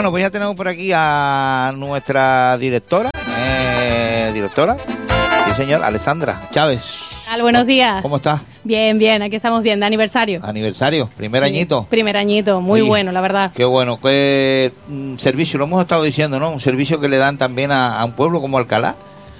Bueno, pues ya tenemos por aquí a nuestra directora, sí señor, Alessandra Chávez. Buenos días. ¿Cómo estás? Bien, bien, aquí estamos bien, de aniversario. Aniversario, primer añito. Primer añito, muy bueno, la verdad. Qué bueno, qué servicio, lo hemos estado diciendo, ¿no? Un servicio que le dan también a un pueblo como Alcalá,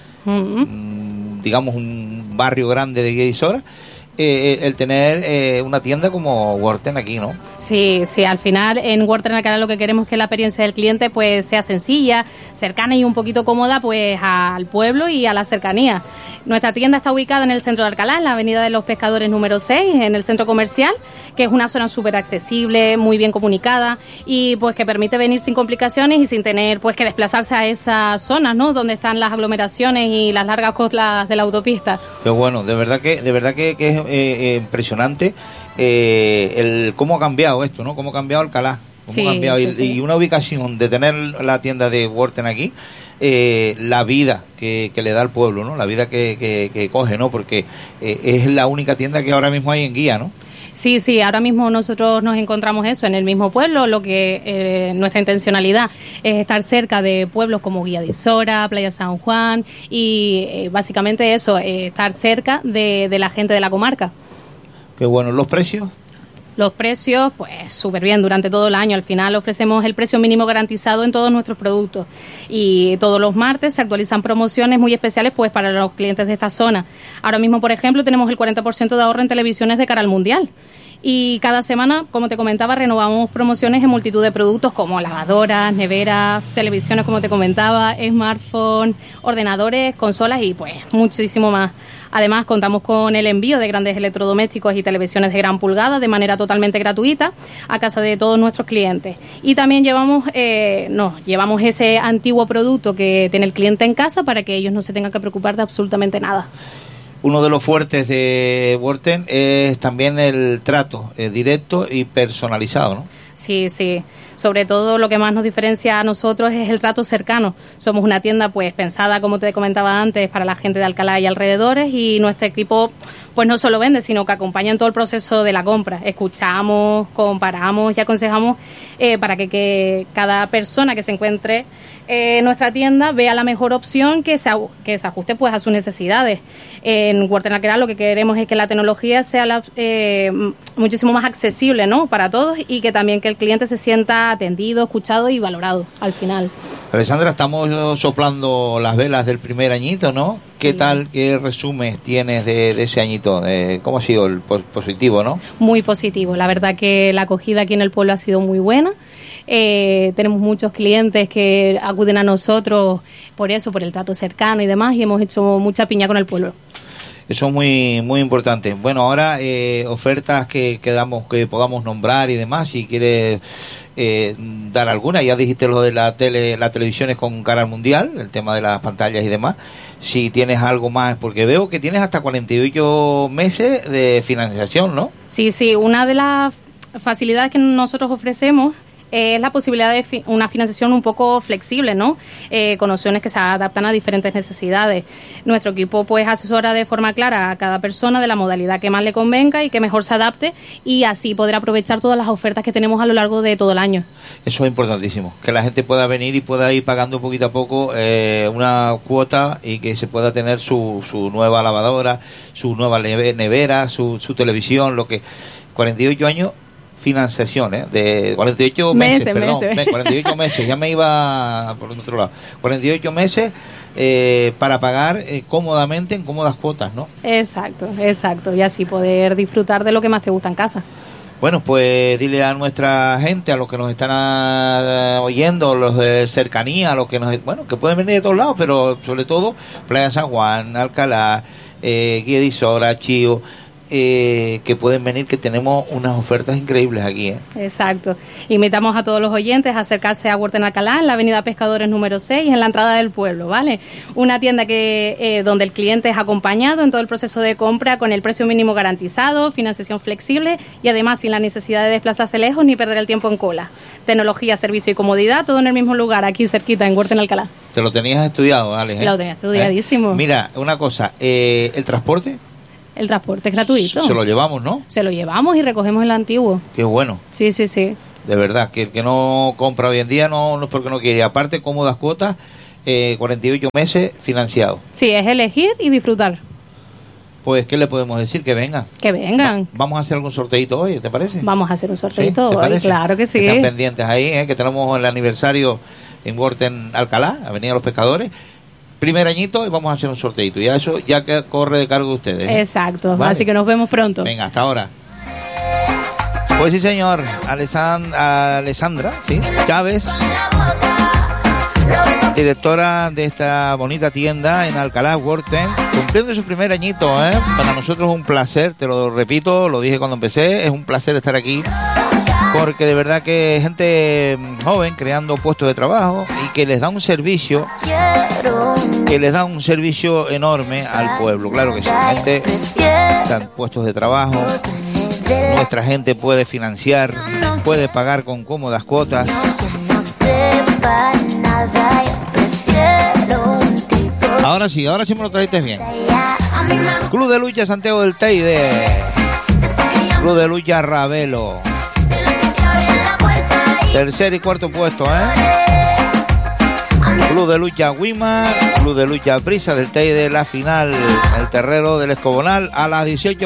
digamos un barrio grande de Guadalajara. El tener una tienda como Worten aquí, ¿no? Sí, al final en Worten Alcalá lo que queremos es que la experiencia del cliente pues sea sencilla, cercana y un poquito cómoda pues al pueblo y a la cercanía. Nuestra tienda está ubicada en el centro de Alcalá, en la avenida de los Pescadores número 6, en el centro comercial, que es una zona súper accesible, muy bien comunicada y pues que permite venir sin complicaciones y sin tener pues que desplazarse a esas zonas, ¿no? Donde están las aglomeraciones y las largas costas de la autopista. Qué bueno, de verdad que es impresionante el cómo ha cambiado esto, ¿no? Cómo ha cambiado Alcalá, cómo ha cambiado y una ubicación de tener la tienda de Worten aquí, la vida que le da al pueblo, ¿no? La vida que coge, ¿no? Porque es la única tienda que ahora mismo hay en Guía, ¿no? Sí, ahora mismo nosotros nos encontramos eso en el mismo pueblo, lo que nuestra intencionalidad es estar cerca de pueblos como Guía de Isora, Playa San Juan y básicamente eso, estar cerca de la gente de la comarca. Qué bueno, ¿los precios? Los precios, pues súper bien, durante todo el año. Al final ofrecemos el precio mínimo garantizado en todos nuestros productos. Y todos los martes se actualizan promociones muy especiales pues para los clientes de esta zona. Ahora mismo, por ejemplo, tenemos el 40% de ahorro en televisiones de cara al Mundial. Y cada semana, como te comentaba, renovamos promociones en multitud de productos como lavadoras, neveras, televisiones, como te comentaba, smartphones, ordenadores, consolas y pues muchísimo más. Además, contamos con el envío de grandes electrodomésticos y televisiones de gran pulgada de manera totalmente gratuita a casa de todos nuestros clientes. Y también llevamos ese antiguo producto que tiene el cliente en casa para que ellos no se tengan que preocupar de absolutamente nada. Uno de los fuertes de Worten es también el trato directo y personalizado, ¿no? Sí. Sobre todo lo que más nos diferencia a nosotros es el trato cercano. Somos una tienda pues pensada, como te comentaba antes, para la gente de Alcalá y alrededores y nuestro equipo pues no solo vende, sino que acompaña en todo el proceso de la compra. Escuchamos, comparamos y aconsejamos para que cada persona que se encuentre en nuestra tienda vea la mejor opción que se ajuste pues a sus necesidades. En Worten Alcalá lo que queremos es que la tecnología sea muchísimo más accesible, ¿no? Para todos y que también que el cliente se sienta atendido, escuchado y valorado al final. Alessandra, estamos soplando las velas del primer añito, ¿no? Sí. ¿Qué tal, qué resumen tienes de ese añito? ¿Cómo ha sido el positivo, no? Muy positivo, la verdad que la acogida aquí en el pueblo ha sido muy buena. Tenemos muchos clientes que acuden a nosotros por el trato cercano y demás, y hemos hecho mucha piña con el pueblo. Eso es muy importante. Bueno, ahora ofertas que podamos nombrar y demás, si quieres dar alguna. Ya dijiste lo de las televisiones con cara al Mundial, el tema de las pantallas y demás. Si tienes algo más, porque veo que tienes hasta 48 meses de financiación, ¿no? Sí, una de las facilidades que nosotros ofrecemos es la posibilidad de una financiación un poco flexible, ¿no? Con opciones que se adaptan a diferentes necesidades. Nuestro equipo pues asesora de forma clara a cada persona de la modalidad que más le convenga y que mejor se adapte y así poder aprovechar todas las ofertas que tenemos a lo largo de todo el año. Eso es importantísimo, que la gente pueda venir y pueda ir pagando poquito a poco una cuota y que se pueda tener su nueva lavadora, su nueva nevera, su televisión, 48 años. Financiación, de 48 meses, 48 meses, ya me iba por otro lado, 48 meses para pagar cómodamente en cómodas cuotas, ¿no? Exacto, y así poder disfrutar de lo que más te gusta en casa. Bueno, pues dile a nuestra gente, a los que nos están oyendo, los de cercanía, a los que que pueden venir de todos lados, pero sobre todo Playa San Juan, Alcalá, Guía de Isora, Chío, que pueden venir, que tenemos unas ofertas increíbles aquí. Exacto. Invitamos a todos los oyentes a acercarse a Worten Alcalá en la avenida Pescadores número 6, en la entrada del pueblo, ¿vale? Una tienda donde el cliente es acompañado en todo el proceso de compra con el precio mínimo garantizado, financiación flexible y además sin la necesidad de desplazarse lejos ni perder el tiempo en cola. Tecnología, servicio y comodidad, todo en el mismo lugar, aquí cerquita, en Worten Alcalá. ¿Te lo tenías estudiado, Alex? Lo tenía estudiadísimo. Mira, una cosa, ¿el transporte? El transporte es gratuito. Se lo llevamos, ¿no? Se lo llevamos y recogemos el antiguo. Qué bueno. Sí. De verdad, que el que no compra hoy en día no es porque no quiere. Aparte, cómodas cuotas, 48 meses financiados. Sí, es elegir y disfrutar. Pues, ¿qué le podemos decir? Que vengan. Que vengan. Vamos a hacer algún sorteito hoy, ¿te parece? Vamos a hacer un sorteito ¿Sí? ¿Te hoy, parece? claro que sí. Están pendientes ahí, que tenemos el aniversario en Worten Alcalá, Avenida Los Pescadores. Primer añito y vamos a hacer un sorteito. Y eso ya que corre de cargo de ustedes. Exacto, ¿Vale? Así que nos vemos pronto. Venga, hasta ahora. Pues sí, señor. Alessandra, ¿sí? Chávez, directora de esta bonita tienda en Alcalá, Worten, cumpliendo su primer añito, ¿eh? Para nosotros es un placer, te lo repito, lo dije cuando empecé, es un placer estar aquí, porque de verdad que gente joven creando puestos de trabajo y que les da un servicio, enorme al pueblo. Claro que sí, gente, dan puestos de trabajo, nuestra gente puede financiar, puede pagar con cómodas cuotas. Ahora sí me lo trajiste bien. Club de Lucha Santiago del Teide, Club de Lucha Ravelo, tercer y cuarto puesto, Club de Lucha Wimar, Club de Lucha Brisa del Teide, la final, el terrero del Escobonal a las 18.